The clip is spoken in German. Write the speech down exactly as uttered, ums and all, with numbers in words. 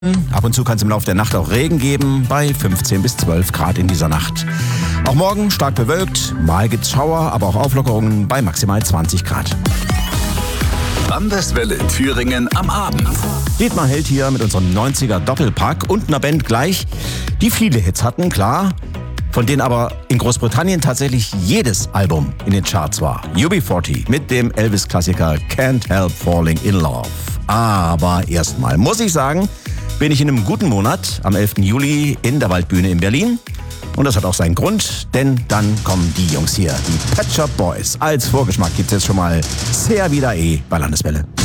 Ab und zu kann es im Laufe der Nacht auch Regen geben, bei fünfzehn bis zwölf Grad in dieser Nacht. Auch morgen stark bewölkt, mal gibt's Schauer, aber auch Auflockerungen bei maximal zwanzig Grad. Landeswelle Thüringen am Abend. Dietmar Held hier mit unserem neunziger Doppelpack und einer Band gleich, die viele Hits hatten, klar, von denen aber in Großbritannien tatsächlich jedes Album in den Charts war. U B vierzig mit dem Elvis-Klassiker Can't Help Falling in Love. Aber erstmal muss ich sagen, bin ich in einem guten Monat am elften Juli in der Waldbühne in Berlin. Und das hat auch seinen Grund, denn dann kommen die Jungs hier, die Pet Shop Boys. Als Vorgeschmack gibt's jetzt schon mal Sehr wieder eh bei Landeswelle.